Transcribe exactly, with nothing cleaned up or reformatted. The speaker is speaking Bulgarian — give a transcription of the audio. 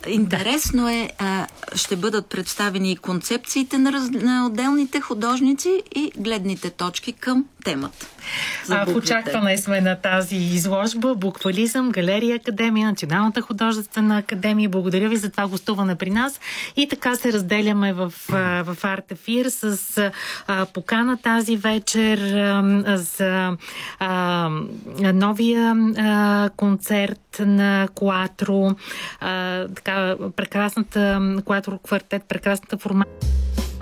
интересно е, а, ще бъдат представени и концепциите на, раз, на отделните художници и гледните точки към темата. А, в очакване сме на тази изложба Буквализъм, Галерия Академия, Националната художествена академия. Благодаря ви за това гостуване при нас. И така се разделяме в, в Арт Ефир с а, покана тази вечер а, за а, новия а, концерт на Куатро, а, така, прекрасната Куатро квартет, прекрасната формация.